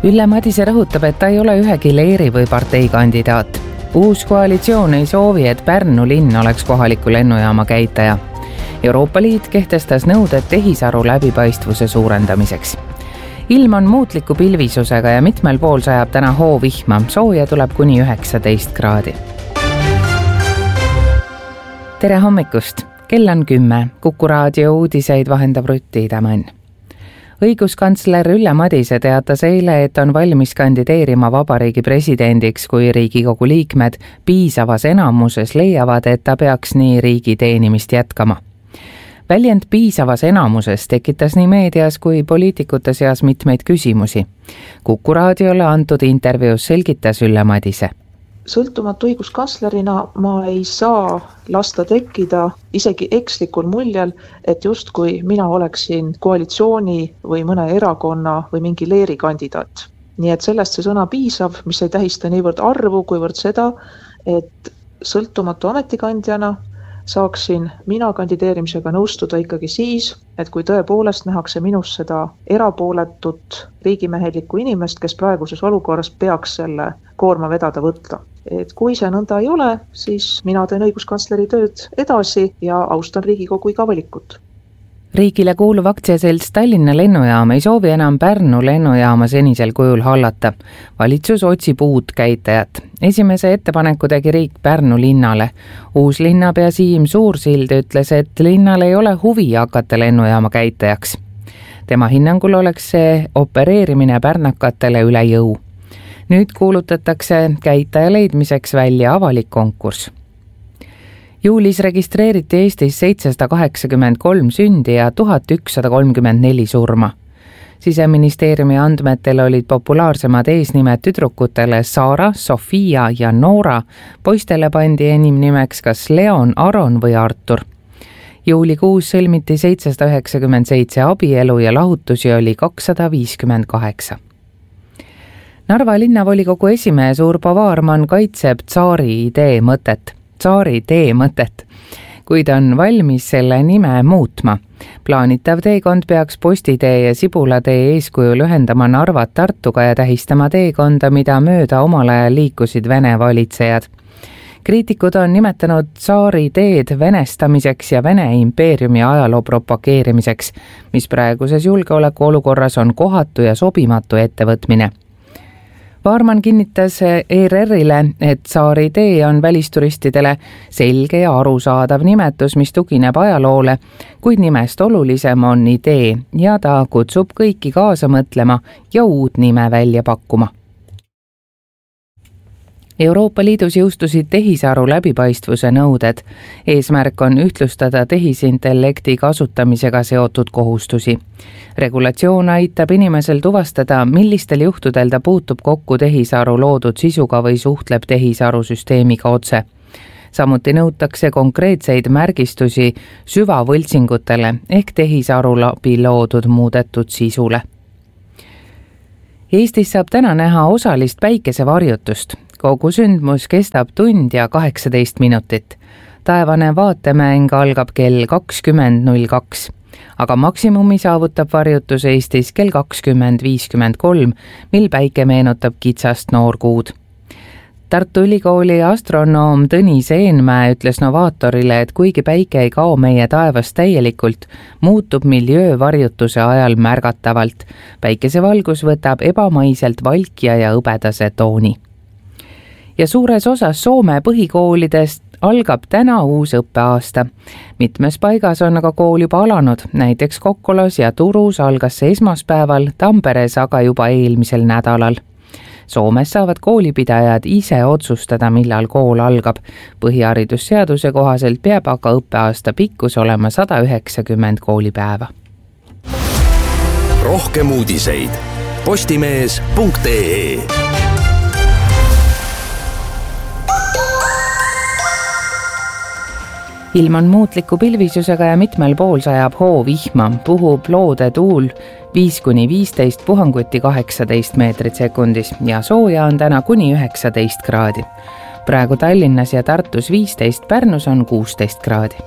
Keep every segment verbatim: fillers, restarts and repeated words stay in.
Ülle Madise rõhutab, et ta ei ole ühegi leeri või partei kandidaat. Uus koalitsioon ei soovi, et Pärnu linn oleks kohaliku lennujaama käitaja. Euroopa Liit kehtestas nõuded tehisaru läbipaistvuse suurendamiseks. Ilm on muutliku pilvisusega ja mitmel pool sajab täna hoovihma. Sooja tuleb kuni üheksateist kraadi. Tere hommikust! Kell on kümme. Kuku raadio uudiseid vahendab Rutti Idamann. Õiguskantsler Ülle Madise teatas eile, et on valmis kandideerima vabariigi presidendiks, kui Riigikogu liikmed piisavas enamuses leiavad, et ta peaks nii riigi teenimist jätkama. Väljend piisavas enamuses tekitas nii meedias kui poliitikute seas mitmeid küsimusi. Kuku raadiole antud intervjuus selgitas Ülle Madise. Sõltumatu õiguskantslerina ma ei saa lasta tekkida isegi ekslikul muljel, et justkui mina oleksin koalitsiooni või mõne erakonna või mingi leeri kandidaat. Nii et sellest see sõna piisav, mis ei tähista niivõrd arvu, kuivõrd seda, et sõltumatu ametikandjana saaksin mina kandideerimisega nõustuda ikkagi siis, et kui tõepoolest nähakse minus seda erapooletut riigimehelikku inimest, kes praeguses olukorras peaks selle koorma vedada võtta. Et kui see nõnda ei ole, siis mina teen õiguskantsleri tööd edasi ja austan Riigikogu iga valikut. Riigile kuuluv aktsiaselts Tallinna lennujaam ei soovi enam Pärnu lennujaama senisel kujul hallata. Valitsus otsib uut käitajat. Esimese ettepaneku tegi riik Pärnu linnale. Uus linnapea Siim Suursild ütles, et linnal ei ole huvi hakata lennujaama käitajaks. Tema hinnangul oleks see opereerimine pärnakatele üle jõu. Nüüd kuulutatakse käitaja leidmiseks välja avalik konkurss. Juulis registreeriti Eestis seitsesada kaheksakümmend kolm sündi ja tuhat ükssada kolmkümmend neli surma. Siseministeeriumi andmetel olid populaarsemad eesnimed tüdrukutele Saara, Sofia ja Noora. Poistele pandi enim nimeks kas Leon, Aron või Artur. Juulikuus sõlmiti seitsesada üheksakümmend seitse abielu ja lahutusi oli kakssada viiskümmend kaheksa. Narva linnavolikogu esimees Urbo Vaarman kaitseb Tsaari idee mõtet. Tsaari tee mõtet, kuid on valmis selle nime muutma. Plaanitav teekond peaks Postitee ja Sibulatee eeskujul ühendama Narvat Tartuga ja tähistama teekonda, mida mööda omal ajal liikusid Vene valitsejad. Kriitikud on nimetanud Tsaari teed venestamiseks ja Vene impeeriumi ajaloo propageerimiseks, mis praeguses julgeoleku olukorras on kohatu ja sobimatu ettevõtmine. Vaarman kinnitas E R R-ile, et Tsaari tee on välisturistidele selge ja arusaadav nimetus, mis tugineb ajaloole, kuid nimest olulisem on idee ja ta kutsub kõiki kaasa mõtlema ja uut nime välja pakkuma. Euroopa Liidus jõustusid tehisaru läbipaistvuse nõuded. Eesmärk on ühtlustada tehisintellekti kasutamisega seotud kohustusi. Regulatsioon aitab inimesel tuvastada, millistel juhtudel ta puutub kokku tehisaru loodud sisuga või suhtleb tehisarusüsteemiga otse. Samuti nõutakse konkreetseid märgistusi süvavõltsingutele ehk tehisaru läbi loodud muudetud sisule. Eestis saab täna näha osalist päikesevarjutust. Kogu sündmus kestab tund ja kaheksateist minutit. Taevane vaatemäng algab kell kakskümmend null kaks, aga maksimumi saavutab varjutus Eestis kell kakskümmend viiskümmend kolm, mil päike meenutab kitsast noorkuud. Tartu Ülikooli astronoom Tõnis Eenmäe ütles Novaatorile, et kuigi päike ei kao meie taevast täielikult, muutub miljöö varjutuse ajal märgatavalt. Päikesevalgus võtab ebamaiselt valkja ja õbedase tooni. Ja suures osas Soome põhikoolidest algab täna uus õppeaasta. Mitmes paigas on aga kool juba alanud, näiteks Kokkolas ja Turus algas see esmaspäeval, Tamperes aga juba eelmisel nädalal. Soomes saavad koolipidajad ise otsustada, millal kool algab. Põhiharidusseaduse kohaselt peab aga õppeaasta pikkus olema sada üheksakümmend koolipäeva. Rohkem uudiseid postimees punkt ee. Ilm on muutliku pilvisusega ja mitmel pool sajab hoovihma, puhub loode tuul viis kuni viisteist, puhanguti kaheksateist meetrit sekundis ja sooja on täna kuni üheksateist kraadi. Praegu Tallinnas ja Tartus viisteist, Pärnus on kuusteist kraadi.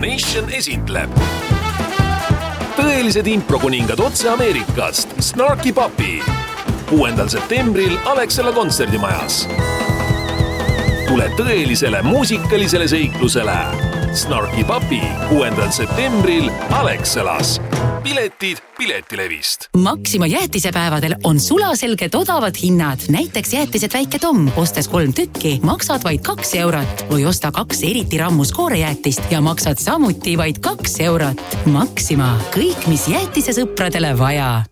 Nation esitleb tõelised improkuningad otse Ameerikast Snarky Puppy kuuendal septembril Alexela kontserdimajas. Tule tõelisele muusikalisele seiklusele Snarky Puppy kuuendal septembril Alexelas. Piletid Piletilevist. Maxima jäätisepäevadel on sulaselged odavad hinnad. Näiteks jäätised Väike Tom, ostes kolm tükki, maksad vaid kaks eurot või osta kaks eriti rammus koorejäätist ja maksad samuti vaid kaks eurot. Maxima, kõik mis jäätise sõpradele vaja.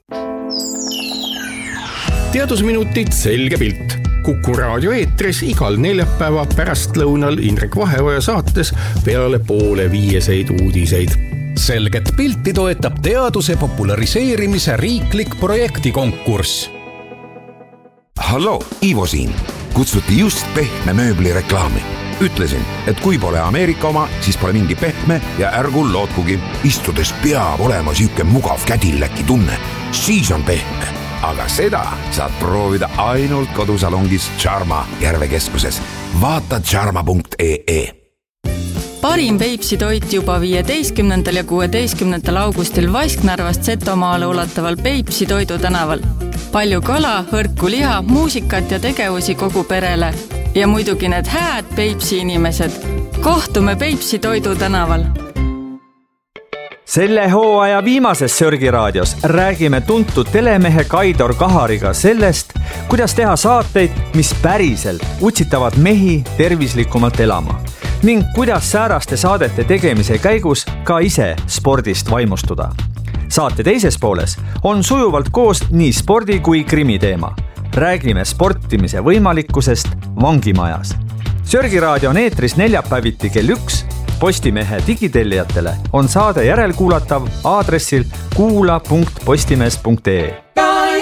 Teadusminutid selge pilt. Kuku raadio eetris igal neljapäeva pärastlõunal Indrek Vaheoja saates peale poole viieseid uudiseid. Selget pilti toetab teaduse populariseerimise riiklik projektikonkurss. Hallo, Ivo siin. Kutsuti just pehme mööbli reklaami. Ütlesin, et kui pole Ameerika oma, siis pole mingi pehme ja ärgu lootkugi. Istudes peab olema siuke mugav kädilläki tunne. Siis on pehme. Aga seda saad proovida ainult kodusalongis Charma Järvekeskuses. Vaata charma punkt ee. Parim Peipsi toit juba viieteistkümnendal ja kuueteistkümnendal augustil Vasknarvast Setomaale ulataval Peipsi toidu tänaval. Palju kala, hõrku liha, muusikat ja tegevusi kogu perele. Ja muidugi need hääd Peipsi inimesed. Kohtume Peipsi toidu tänaval. Selle hooaja viimases Sörgiraadios räägime tuntud telemehe Kaidor Kahariga sellest, kuidas teha saateid, mis päriselt utsitavad mehi tervislikumalt elama ning kuidas sääraste saadete tegemise käigus ka ise spordist vaimustuda. Saate teises pooles on sujuvalt koos nii spordi kui krimi teema. Räägime sportimise võimalikkusest vangimajas. Sörgiraadio on eetris neljapäeviti kell üks. Postimehe digitellijatele on saade järelkuulatav aadressil kuula punkt postimees punkt ee.